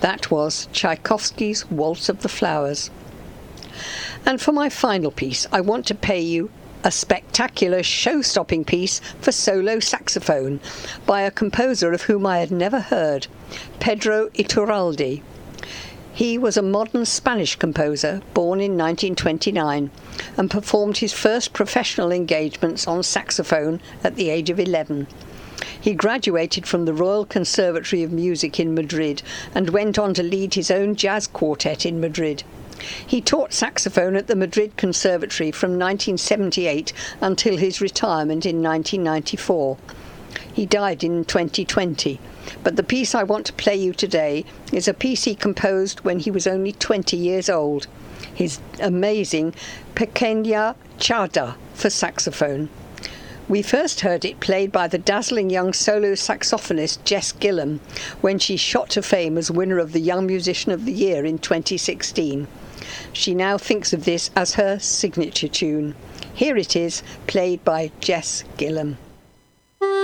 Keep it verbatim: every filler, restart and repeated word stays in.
That was Tchaikovsky's Waltz of the Flowers. And for my final piece, I want to pay you a spectacular show-stopping piece for solo saxophone by a composer of whom I had never heard, Pedro Iturralde. He was a modern Spanish composer born in nineteen twenty-nine and performed his first professional engagements on saxophone at the age of eleven. He graduated from the Royal Conservatory of Music in Madrid and went on to lead his own jazz quartet in Madrid. He taught saxophone at the Madrid Conservatory from nineteen seventy-eight until his retirement in nineteen ninety-four. He died in twenty twenty, but the piece I want to play you today is a piece he composed when he was only twenty years old, his amazing Pequeña Charda for saxophone. We first heard it played by the dazzling young solo saxophonist Jess Gillam when she shot to fame as winner of the Young Musician of the Year in twenty sixteen. She now thinks of this as her signature tune. Here it is, played by Jess Gillam.